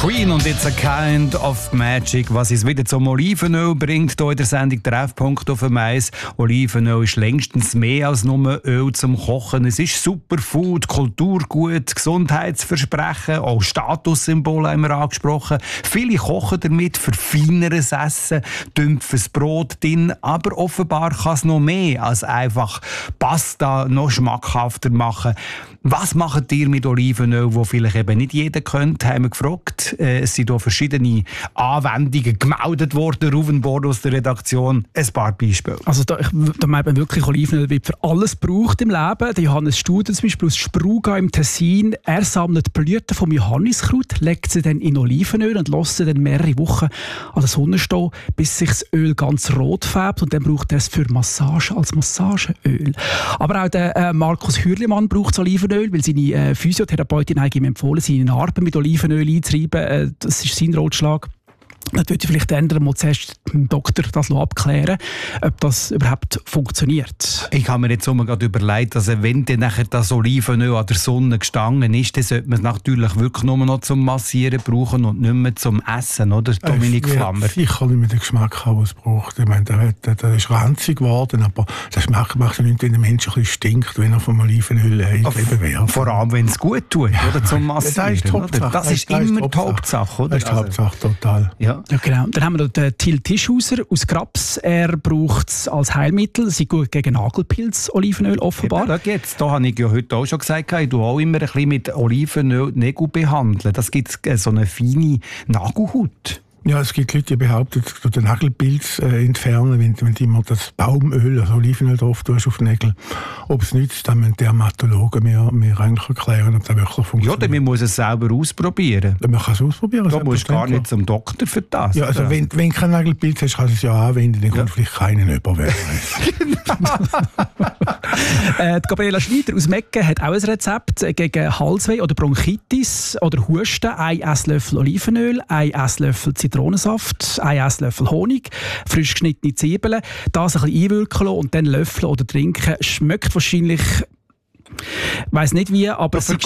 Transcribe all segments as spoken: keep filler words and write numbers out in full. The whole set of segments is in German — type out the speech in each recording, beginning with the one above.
Queen und It's a Kind of Magic. Was es wieder zum Olivenöl bringt, hier in der Sendung Treffpunkt auf dem Eis. Olivenöl ist längstens mehr als nur Öl zum Kochen. Es ist Superfood, Kulturgut, Gesundheitsversprechen, auch Statussymbole haben wir angesprochen. Viele kochen damit für feineres Essen, dümpfes Brot drin, aber offenbar kann es noch mehr als einfach Pasta noch schmackhafter machen. Was macht ihr mit Olivenöl, wo vielleicht eben nicht jeder könnte, haben wir gefragt. Es sind hier verschiedene Anwendungen gemeldet worden, Ruvenborn aus der Redaktion. Ein paar Beispiele. Also da, da meint man wirklich, Olivenöl wird für alles gebraucht im Leben. Der Johannes Studer zum Beispiel aus Spruga im Tessin, er sammelt Blüten vom Johanniskraut, legt sie dann in Olivenöl und lässt sie dann mehrere Wochen an der Sonne stehen, bis sich das Öl ganz rot färbt und dann braucht er es für Massage als Massageöl. Aber auch der äh, Markus Hürlimann braucht Olivenöl, weil seine äh, Physiotherapeutin hat ihm empfohlen, seine Narben mit Olivenöl einzureiben. Äh, das ist sein Ratschlag. Dann würde ich vielleicht ändern, mal zuerst dem Doktor das noch abklären, ob das überhaupt funktioniert. Ich habe mir jetzt gerade überlegt, dass wenn dann nachher das Olivenöl an der Sonne gestanden ist, dann sollte man es natürlich wirklich nur noch zum Massieren brauchen und nicht mehr zum Essen, oder Dominik Flammer? Ich kann nicht mehr den Geschmack haben, den es braucht. Ich meine, der, der, der ist ranzig geworden, aber das macht, macht ja nichts, wenn der Mensch ein bisschen stinkt, wenn er vom Olivenöl eingegeben wird. Vor allem, wenn es gut tut, ja, oder zum Massieren. Das ist, oder? Das ist das immer die Hauptsache, oder? Das ist die Hauptsache, total. Ja. Ja, genau. Dann haben wir noch den Till Tischhauser aus Graps. Er braucht es als Heilmittel. Sie gut gegen Nagelpilz, Olivenöl offenbar. Ja, da geht's. Da habe ich ja heute auch schon gesagt, ich tue auch immer ein bisschen mit Olivenöl die Nägel behandeln. Das gibt so eine feine Nagelhaut. Ja, es gibt Leute, die behaupten, dass du den Nagelpilz äh, entfernen, wenn, wenn du immer das Baumöl, also Olivenöl drauf tust auf die Nägel. Ob es nützt, dann müssen Dermatologen mir, mir eigentlich erklären, ob das wirklich funktioniert. Ja, dann muss es selber ausprobieren. Man kann es ausprobieren. Du musst gar nicht zum Doktor für das. Ja, also wenn, wenn du keinen Nagelpilz hast, kannst du es ja anwenden, dann ja. kommt vielleicht keinen über. äh, Gabriela Schneider aus Mecken hat auch ein Rezept gegen Halsweh oder Bronchitis oder Husten. Ein Esslöffel Olivenöl, ein Esslöffel Zitronensaft, ein Esslöffel Honig, frisch geschnittene Zwiebeln, das ein bisschen einwirken lassen und dann löffeln oder trinken. Schmeckt wahrscheinlich, ich weiss nicht wie, aber sie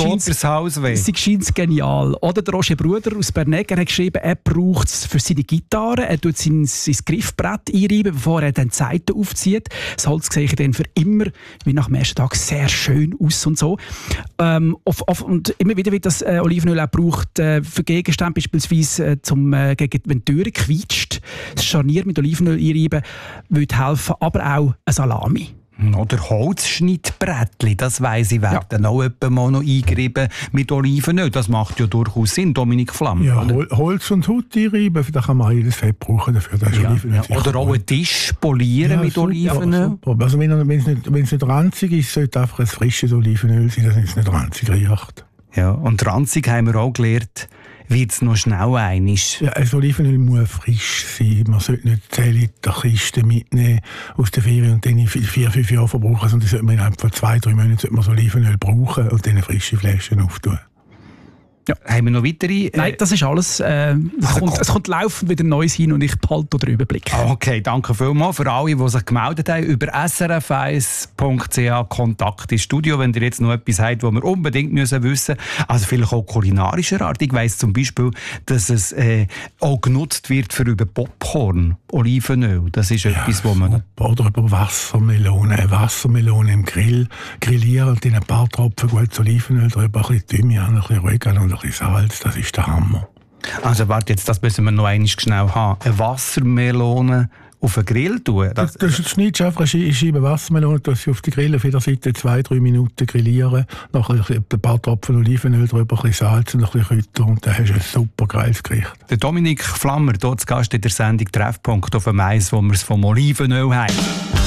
scheint genial. Oder der Roger Bruder aus Bernegg hat geschrieben, er braucht es für seine Gitarre. Er tut sein, sein Griffbrett einreiben, bevor er dann die Saiten aufzieht. Das Holz sehe ich dann für immer, wie nach dem ersten Tag, sehr schön aus und so. Ähm, auf, auf, und immer wieder wird das äh, Olivenöl auch gebraucht äh, für Gegenstände, beispielsweise äh, zum, äh, gegen, wenn die Türe quietscht. Das Scharnier mit Olivenöl einreiben würde helfen, aber auch eine Salami. Oder Holzschnittbrettli, das weiss ich, werden ja. auch etwa mal noch eingerieben mit Olivenöl. Das macht ja durchaus Sinn, Dominik Flammer. Ja, Hol- Holz und Haut einreiben, da kann man auch jedes Fett brauchen dafür. Das ja, ja. Oder auch einen Tisch polieren ja, mit super, Olivenöl. Ja, also wenn es nicht, nicht ranzig ist, sollte einfach ein frisches Olivenöl sein, dass es nicht ranzig riecht. Ja, und ranzig haben wir auch gelernt, wird es noch schnell einig. Ja, also Olivenöl muss frisch sein. Man sollte nicht zehn Liter Kiste mitnehmen aus der Ferien und dann in vier, fünf Jahren verbrauchen, sondern sollte man innerhalb von zwei, drei Monaten sollte man so Olivenöl brauchen und dann frische Flaschen auftun. Ja. Haben wir noch weitere? Äh, Nein, das ist alles. Äh, es, also kommt, es kommt laufend wieder Neues hin und ich behalte den Überblick. Okay, danke vielmals für alle, die sich gemeldet haben über s r f eins punkt c h Kontakt ins Studio, wenn ihr jetzt noch etwas habt, was wir unbedingt müssen wissen müssen. Also vielleicht auch kulinarischer Art. Ich weiss zum Beispiel, dass es äh, auch genutzt wird für über Popcorn, Olivenöl. Das ist ja, etwas, wo man... Oder über Wassermelone. Wassermelone im Grill grillieren und in ein paar Tropfen gutes Olivenöl drüber, ein bisschen Thymian, ein bisschen Oregano und ein bisschen Salz, das ist der Hammer. Also warte, jetzt, das müssen wir noch einmal schnell haben. Eine Wassermelone auf den Grill tun? Das, das, das schneidest du einfach eine Scheibe Wassermelone, du sie auf den Grill auf jeder Seite zwei, drei Minuten grillieren, noch ein, ein paar Tropfen Olivenöl drüber, ein bisschen Salz und ein bisschen Kräuter und dann hast du ein super geiles Gericht. Der Dominik Flammer, dort zu Gast in der Sendung Treffpunkt auf dem Eis, wo wir es vom Olivenöl haben.